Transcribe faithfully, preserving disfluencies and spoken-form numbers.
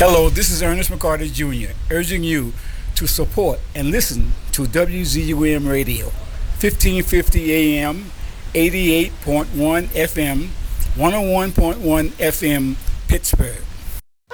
Hello, this is Ernest McCarty Junior urging you to support and listen to W Z U M Radio, fifteen fifty A M, eighty-eight point one F M, one oh one point one F M, Pittsburgh.